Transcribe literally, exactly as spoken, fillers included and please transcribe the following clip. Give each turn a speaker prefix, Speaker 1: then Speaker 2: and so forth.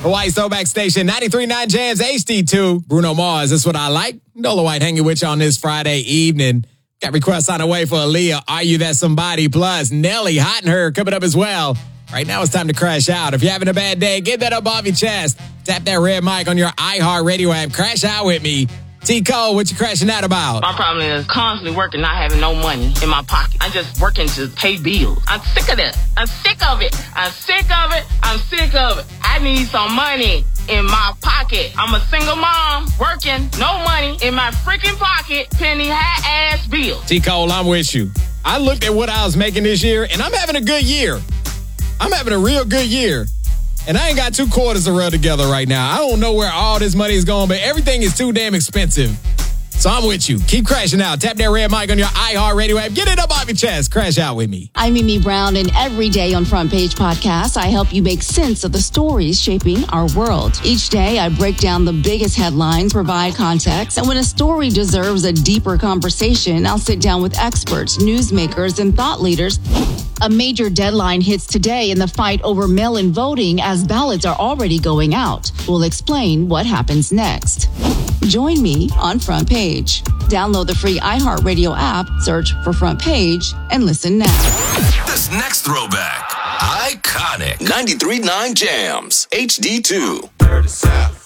Speaker 1: Hawaii Throwback Station, ninety-three point nine Jams H D two. Bruno Mars, that's what I like. Nola White hanging with you on this Friday evening. Got requests on the way for Aaliyah, Are You That Somebody? Plus, Nelly, Hot and Her coming up as well. Right now, it's time to crash out. If you're having a bad day, get that up off your chest. Tap that red mic on your iHeartRadio app. Crash out with me. T. Cole, what you crashing out about?
Speaker 2: My problem is constantly working, not having no money in my pocket. I'm just working to pay bills. I'm sick of that. I'm sick of it. I'm sick of it. I'm sick of it. I need some money in my pocket. I'm a single mom working, no money in my freaking pocket, paying high-ass bills.
Speaker 1: T. Cole, I'm with you. I looked at what I was making this year, and I'm having a good year. I'm having a real good year. And I ain't got two quarters to rub together right now. I don't know where all this money is going, but everything is too damn expensive. So I'm with you. Keep crashing out. Tap that red mic on your iHeartRadio app. Get it up off your chest. Crash out with me.
Speaker 3: I'm Mimi Brown, and every day on Front Page Podcast, I help you make sense of the stories shaping our world. Each day, I break down the biggest headlines, provide context, and when a story deserves a deeper conversation, I'll sit down with experts, newsmakers, and thought leaders. A major deadline hits today in the fight over mail-in voting as ballots are already going out. We'll explain what happens next. Join me on Front Page. Download the free iHeartRadio app, search for Front Page, and listen now.
Speaker 4: This next throwback, iconic. ninety-three point nine Jams, H D two. Dirty South.